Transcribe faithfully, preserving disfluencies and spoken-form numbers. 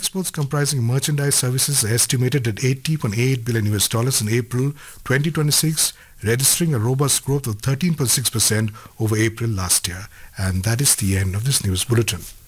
exports comprising merchandise services are estimated at eighty point eight billion U S dollars in April twenty twenty-six, registering a robust growth of thirteen point six percent over April last year. And that is the end of this news bulletin.